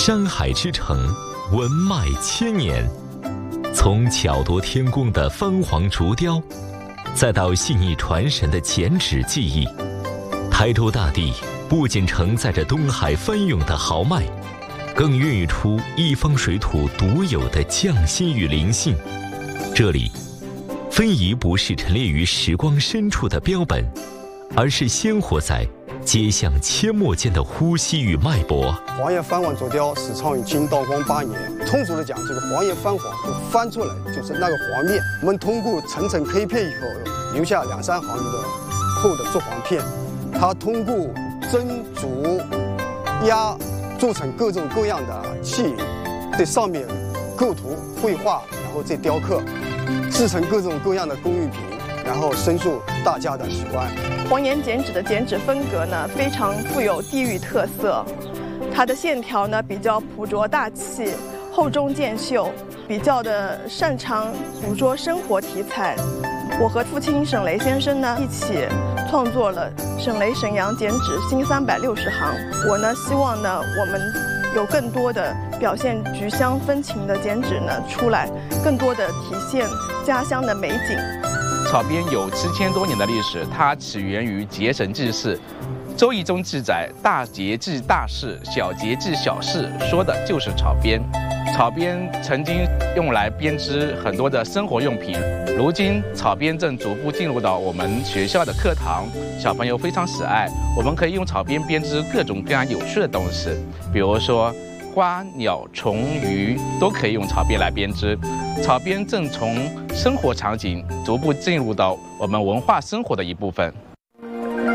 山海之城，文脉千年。从巧夺天工的翻黄竹雕，再到细腻传神的剪纸技艺，台州大地不仅承载着东海翻涌的豪迈，更孕育出一方水土独有的匠心与灵性。这里，非遗不是陈列于时光深处的标本，而是鲜活在街巷阡陌间的呼吸与脉搏。 黄叶翻黄竹雕始创于清道光8年。通俗的讲，这个黄叶翻黄就翻出来就是那个黄面。我们通过层层黑片以后，留下2、3行的厚的竹黄片，它通过蒸、煮、压做成各种各样的器皿，在上面构图绘画，然后再雕刻，制成各种各样的工艺品，然后深受大家的喜欢。 黄岩剪纸的剪纸风格呢，非常富有地域特色。它的线条呢比较朴拙大气，厚重见秀，比较的擅长捕捉生活题材。我和父亲沈雷先生呢一起创作了沈雷沈阳剪纸新360行。我呢希望呢我们有更多的表现菊香风情的剪纸呢出来，更多的体现家乡的美景。 草编有7000多年的历史，它起源于结绳记事。周易中记载，大节记大事，小节记小事，说的就是草编。草编曾经用来编织很多的生活用品，如今草编正逐步进入到我们学校的课堂，小朋友非常喜爱。我们可以用草编编织各种各样有趣的东西，比如说花鸟虫鱼都可以用草编来编织。草编正从生活场景逐步进入到我们文化生活的一部分。